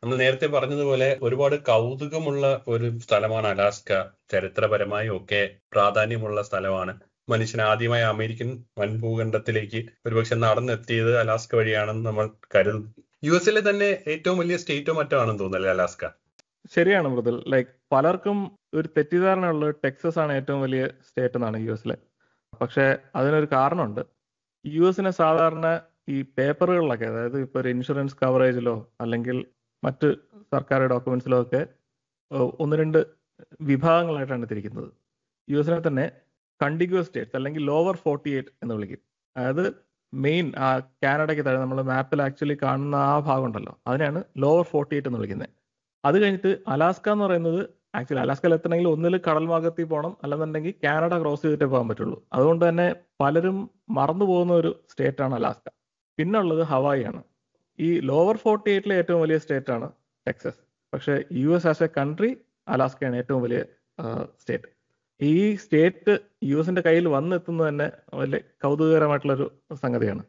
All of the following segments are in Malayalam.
നമ്മൾ നേരത്തെ പറഞ്ഞതുപോലെ ഒരുപാട് കൗതുകമുള്ള ഒരു സ്ഥലമാണ് അലാസ്ക. ചരിത്രപരമായും ഒക്കെ പ്രാധാന്യമുള്ള സ്ഥലമാണ്. മനുഷ്യൻ ആദ്യമായി അമേരിക്കൻ വൻഭൂഖണ്ഡത്തിലേക്ക് ഒരുപക്ഷെ നടന്നെത്തിയത് അലാസ്ക വഴിയാണെന്ന് നമ്മൾ കരുതുന്നു. യുഎസിലെ തന്നെ ഏറ്റവും വലിയ സ്റ്റേറ്റോ മറ്റോ ആണെന്ന് തോന്നുന്നല്ലേ അലാസ്ക? ശരിയാണ് മൃദുൽ. പലർക്കും ഒരു തെറ്റിദ്ധാരണ ഉള്ളത് ടെക്സസ് ആണ് ഏറ്റവും വലിയ സ്റ്റേറ്റ് എന്നാണ് യുഎസിലെ. പക്ഷെ അതിനൊരു കാരണമുണ്ട്. യുഎസിനെ സാധാരണ ഈ പേപ്പറുകളിലൊക്കെ, അതായത് ഇപ്പോൾ ഒരു ഇൻഷുറൻസ് കവറേജിലോ അല്ലെങ്കിൽ മറ്റ് സർക്കാർ ഡോക്യുമെന്റ്സിലോ ഒക്കെ ഒന്ന് രണ്ട് വിഭാഗങ്ങളായിട്ടാണ് തിരിക്കുന്നത്. യുഎസിനെ തന്നെ കണ്ടിഗ്യൂസ് സ്റ്റേറ്റ്സ് അല്ലെങ്കിൽ ലോവർ 48 എന്ന് വിളിക്കും. അതായത് മെയിൻ ആ കാനഡയ്ക്ക് താഴെ നമ്മൾ മാപ്പിൽ ആക്ച്വലി കാണുന്ന ആ ഭാഗം ഉണ്ടല്ലോ, അതിനാണ് ലോവർ 48 എന്ന് വിളിക്കുന്നത്. അത് കഴിഞ്ഞിട്ട് അലാസ്ക എന്ന് പറയുന്നത്, ആക്ച്വലി അലാസ്കയിൽ എത്തണമെങ്കിൽ ഒന്നിൽ കടൽ മാർഗത്തിൽ പോകണം, അല്ലെന്നുണ്ടെങ്കിൽ കാനഡ ക്രോസ് ചെയ്തിട്ടേ പോകാൻ പറ്റുള്ളൂ. അതുകൊണ്ട് തന്നെ പലരും മറന്നു പോകുന്ന ഒരു സ്റ്റേറ്റ് ആണ് അലാസ്ക. പിന്നെ ഉള്ളത് ഹവായി ആണ്. ഈ ലോവർ 48 ഏറ്റവും വലിയ സ്റ്റേറ്റ് ആണ് ടെക്സസ്. പക്ഷേ US ആസ് എ കൺട്രി അലാസ്കയാണ് ഏറ്റവും വലിയ സ്റ്റേറ്റ്. ഈ സ്റ്റേറ്റ് US കയ്യിൽ വന്നെത്തുന്നത് തന്നെ വലിയ കൗതുകകരമായിട്ടുള്ളൊരു സംഗതിയാണ്.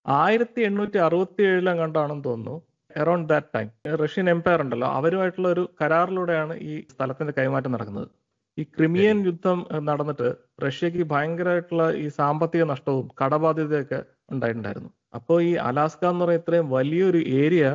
1867 കണ്ടാണെന്ന് തോന്നുന്നു, around that time Russian Empire ഉണ്ടല്ലോ, അവരുമായിട്ടുള്ള ഒരു കരാറിലൂടെയാണ് ഈ സ്ഥലത്തിന്റെ കൈമാറ്റം നടക്കുന്നത്. ഈ ക്രിമിയൻ യുദ്ധം നടന്നിട്ട് റഷ്യക്ക് ഭയങ്കരമായിട്ടുള്ള ഈ സാമ്പത്തിക നഷ്ടവും കടബാധ്യതയൊക്കെ ഉണ്ടായിട്ടുണ്ടായിരുന്നു. അപ്പോൾ ഈ അലാസ്ക എന്ന് പറയുന്ന ഇത്രയും വലിയൊരു ഏരിയ